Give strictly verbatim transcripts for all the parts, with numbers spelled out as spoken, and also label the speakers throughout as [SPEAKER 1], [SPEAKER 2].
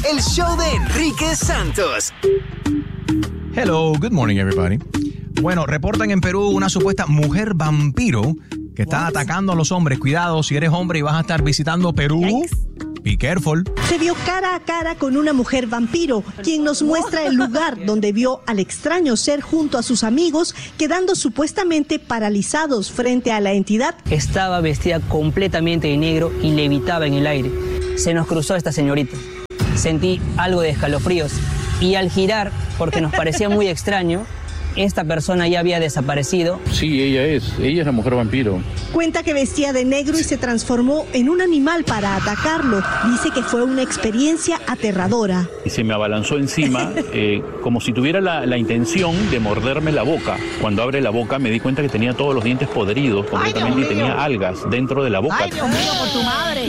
[SPEAKER 1] el show de Enrique Santos.
[SPEAKER 2] Hello, good morning everybody. Bueno, reportan en Perú una supuesta mujer vampiro que está What? atacando a los hombres. Cuidado, si eres hombre y vas a estar visitando Perú, Yikes. Be careful.
[SPEAKER 3] Se vio cara a cara con una mujer vampiro, quien nos muestra el lugar donde vio al extraño ser junto a sus amigos, quedando supuestamente paralizados frente a la entidad.
[SPEAKER 4] Estaba vestida completamente de negro y levitaba en el aire. Se nos cruzó esta señorita. Sentí algo de escalofríos y al girar, porque nos parecía muy extraño, esta persona ya había desaparecido.
[SPEAKER 5] Sí, ella es. Ella es la mujer vampiro.
[SPEAKER 3] Cuenta que vestía de negro y se transformó en un animal para atacarlo. Dice que fue una experiencia aterradora.
[SPEAKER 5] Y se me abalanzó encima eh, como si tuviera la, la intención de morderme la boca. Cuando abre la boca me di cuenta que tenía todos los dientes podridos completamente. Ay, y tenía algas dentro de la boca.
[SPEAKER 6] ¡Ay, Dios mío, por tu madre!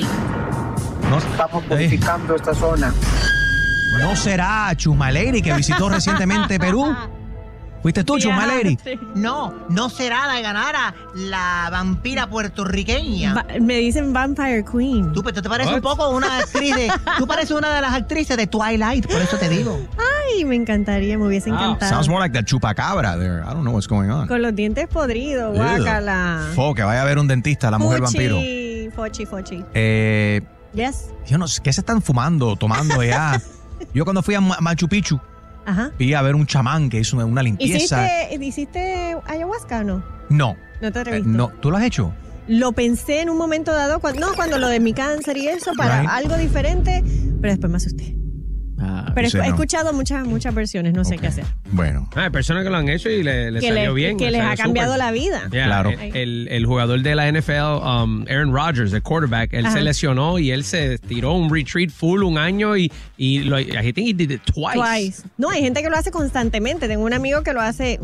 [SPEAKER 7] No estamos purificando esta zona.
[SPEAKER 2] ¿No será Chumaleri que visitó recientemente Perú? ¿Fuiste tú, Chumaleri?
[SPEAKER 6] No, no será la ganara, la vampira puertorriqueña.
[SPEAKER 8] Va- me dicen Vampire Queen.
[SPEAKER 6] Tú, pero tú te pareces un poco una actriz de... Tú pareces una de las actrices de Twilight, por eso te digo.
[SPEAKER 8] Ay, me encantaría, me hubiese encantado.
[SPEAKER 2] Sounds more like the chupacabra there. I don't know what's going on.
[SPEAKER 8] Con los dientes podridos, guácala.
[SPEAKER 2] Fo, que vaya a ver un dentista, la mujer
[SPEAKER 8] Fuchi,
[SPEAKER 2] vampiro.
[SPEAKER 8] Fochi, fochi.
[SPEAKER 2] Eh...
[SPEAKER 8] Yes.
[SPEAKER 2] Yo no sé, ¿qué se están fumando, tomando ya? Yo cuando fui a Machu Picchu,
[SPEAKER 8] Ajá.
[SPEAKER 2] vi a ver un chamán que hizo una limpieza.
[SPEAKER 8] ¿Hiciste, ¿hiciste ayahuasca o no?
[SPEAKER 2] No.
[SPEAKER 8] ¿No te atreviste?
[SPEAKER 2] Eh, no. ¿Tú lo has hecho?
[SPEAKER 8] Lo pensé en un momento dado, cuando, no, cuando lo de mi cáncer y eso, para
[SPEAKER 2] Right.
[SPEAKER 8] algo diferente, pero después me asusté.
[SPEAKER 2] Ah,
[SPEAKER 8] pero
[SPEAKER 2] sí,
[SPEAKER 8] he
[SPEAKER 2] no.
[SPEAKER 8] escuchado muchas muchas versiones, no sé
[SPEAKER 2] Okay.
[SPEAKER 8] qué hacer.
[SPEAKER 2] Bueno.
[SPEAKER 9] Ah, hay personas que lo han hecho y le, le
[SPEAKER 8] que
[SPEAKER 9] salió
[SPEAKER 8] le-
[SPEAKER 9] bien.
[SPEAKER 8] que
[SPEAKER 9] le
[SPEAKER 8] les
[SPEAKER 9] salió
[SPEAKER 8] ha cambiado
[SPEAKER 9] súper.
[SPEAKER 8] la vida.
[SPEAKER 9] Yeah,
[SPEAKER 2] Claro.
[SPEAKER 9] El, el, el jugador de la N F L, um, Aaron Rodgers, el quarterback, él
[SPEAKER 8] Ajá.
[SPEAKER 9] se lesionó y él se tiró un retreat full un año y, y lo, I think he did it twice.
[SPEAKER 8] Twice. No, hay gente que lo hace constantemente. Tengo un amigo que lo hace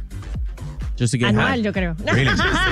[SPEAKER 2] Just to get
[SPEAKER 8] anual,
[SPEAKER 2] high.
[SPEAKER 8] yo creo.
[SPEAKER 2] Really?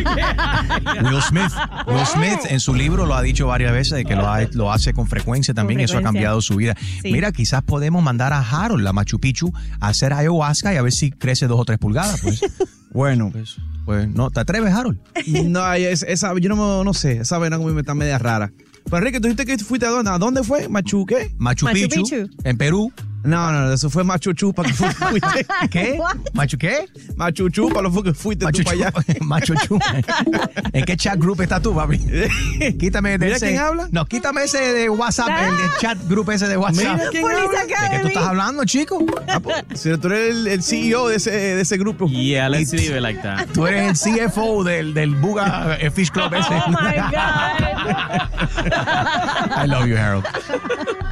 [SPEAKER 2] Will Smith. Will Smith en su libro lo ha dicho varias veces de que lo, ha- lo hace con frecuencia también y eso ha
[SPEAKER 8] frecuencia.
[SPEAKER 2] cambiado su vida.
[SPEAKER 8] Sí.
[SPEAKER 2] Mira, quizás podemos mandar a Harold a Machu Picchu a hacer ayahuasca y a ver si crece dos o tres pulgadas, pues.
[SPEAKER 10] Bueno,
[SPEAKER 2] Pues, pues no, ¿te atreves, Harold?
[SPEAKER 10] no, es- esa, yo no, no sé, esa vaina como me está media rara. Pero Enrique, ¿tú dijiste que fuiste a dónde? ¿A dónde fue? ¿Machu qué?
[SPEAKER 2] Machu,
[SPEAKER 8] Machu
[SPEAKER 2] Picchu,
[SPEAKER 8] Picchu.
[SPEAKER 2] en Perú.
[SPEAKER 10] No, no, eso fue Machu Chupa que fu- fuiste.
[SPEAKER 2] ¿Qué?
[SPEAKER 8] What?
[SPEAKER 2] ¿Machu qué?
[SPEAKER 10] Machu Chupa lo fue que fuiste
[SPEAKER 2] Machu
[SPEAKER 10] tú para allá.
[SPEAKER 2] Chu- Machu Chu. ¿En qué chat group estás tú, papi? Quítame de
[SPEAKER 10] Mira
[SPEAKER 2] ese.
[SPEAKER 10] quién habla.
[SPEAKER 2] No, quítame ese de WhatsApp, el de chat group ese de WhatsApp.
[SPEAKER 10] Mira quién
[SPEAKER 8] Police
[SPEAKER 10] habla.
[SPEAKER 2] ¿De qué tú
[SPEAKER 8] Academy.
[SPEAKER 2] estás hablando, chico?
[SPEAKER 10] Ah, pues, si tú eres el, el C E O de ese, de ese grupo.
[SPEAKER 11] Yeah, let's leave it like that.
[SPEAKER 2] Tú eres el C F O del, del Buga eh, Fish Club ese.
[SPEAKER 8] Oh my God.
[SPEAKER 2] I love you, Harold.